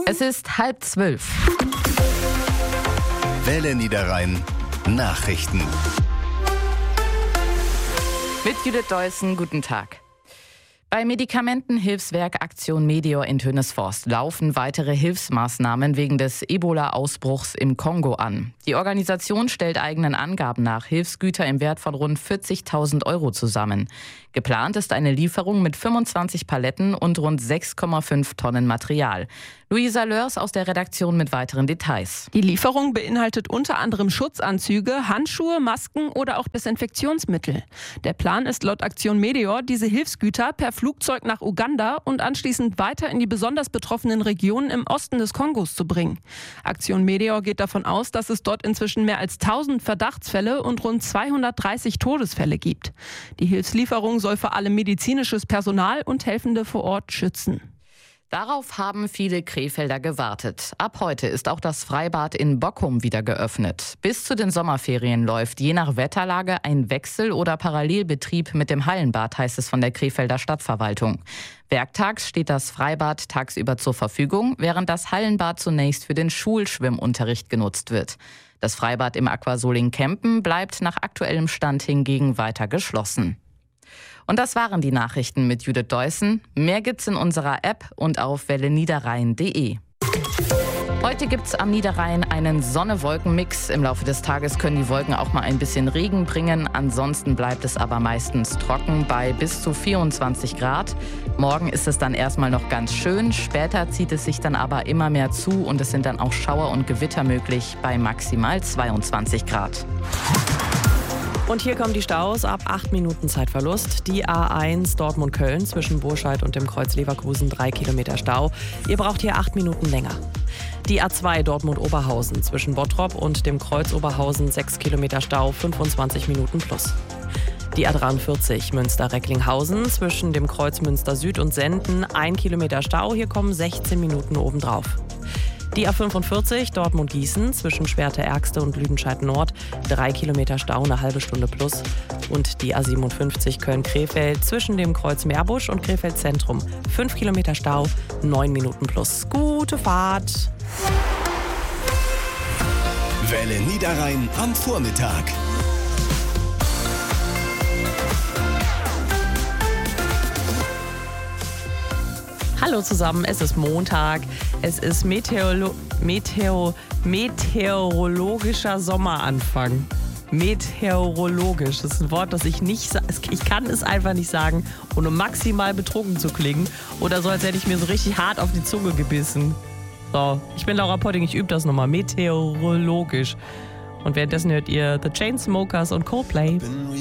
Es ist 11:30. Welle Niederrhein Nachrichten. Mit Judith Deussen, guten Tag. Bei Medikamentenhilfswerk Aktion Meteor in Tönesforst laufen weitere Hilfsmaßnahmen wegen des Ebola-Ausbruchs im Kongo an. Die Organisation stellt eigenen Angaben nach Hilfsgüter im Wert von rund 40.000 € zusammen. Geplant ist eine Lieferung mit 25 Paletten und rund 6,5 Tonnen Material. Luisa Lörs aus der Redaktion mit weiteren Details. Die Lieferung beinhaltet unter anderem Schutzanzüge, Handschuhe, Masken oder auch Desinfektionsmittel. Der Plan ist laut Aktion Meteor, diese Hilfsgüter per Flugzeug nach Uganda und anschließend weiter in die besonders betroffenen Regionen im Osten des Kongos zu bringen. Aktion Meteor geht davon aus, dass es dort inzwischen mehr als 1000 Verdachtsfälle und rund 230 Todesfälle gibt. Die Hilfslieferung soll vor allem medizinisches Personal und Helfende vor Ort schützen. Darauf haben viele Krefelder gewartet. Ab heute ist auch das Freibad in Bockum wieder geöffnet. Bis zu den Sommerferien läuft je nach Wetterlage ein Wechsel- oder Parallelbetrieb mit dem Hallenbad, heißt es von der Krefelder Stadtverwaltung. Werktags steht das Freibad tagsüber zur Verfügung, während das Hallenbad zunächst für den Schulschwimmunterricht genutzt wird. Das Freibad im Aquasoling-Kempen bleibt nach aktuellem Stand hingegen weiter geschlossen. Und das waren die Nachrichten mit Judith Deussen. Mehr gibt's in unserer App und auf welleniederrhein.de. Heute gibt's am Niederrhein einen Sonne-Wolken-Mix. Im Laufe des Tages können die Wolken auch mal ein bisschen Regen bringen. Ansonsten bleibt es aber meistens trocken bei bis zu 24 Grad. Morgen ist es dann erstmal noch ganz schön. Später zieht es sich dann aber immer mehr zu und es sind dann auch Schauer und Gewitter möglich bei maximal 22 Grad. Und hier kommen die Staus ab 8 Minuten Zeitverlust. Die A1 Dortmund-Köln zwischen Burscheid und dem Kreuz Leverkusen 3 Kilometer Stau. Ihr braucht hier 8 Minuten länger. Die A2 Dortmund-Oberhausen zwischen Bottrop und dem Kreuz Oberhausen 6 Kilometer Stau, 25 Minuten plus. Die A43 Münster-Recklinghausen zwischen dem Kreuz Münster Süd und Senden 1 Kilometer Stau. Hier kommen 16 Minuten obendrauf. Die A45 Dortmund-Gießen zwischen Schwerte-Ergste und Lüdenscheid-Nord 3 Kilometer Stau, eine halbe Stunde plus. Und die A57 Köln-Krefeld zwischen dem Kreuz Meerbusch und Krefeld Zentrum 5 Kilometer Stau, 9 Minuten plus. Gute Fahrt! Welle Niederrhein am Vormittag. Hallo zusammen, es ist Montag. Es ist meteorologischer Sommeranfang. Meteorologisch, das ist ein Wort, das ich kann es einfach nicht sagen, ohne maximal betrunken zu klingen. Oder so, als hätte ich mir so richtig hart auf die Zunge gebissen. So, ich bin Laura Potting, ich übe das nochmal. Meteorologisch. Und währenddessen hört ihr The Chainsmokers und Coldplay.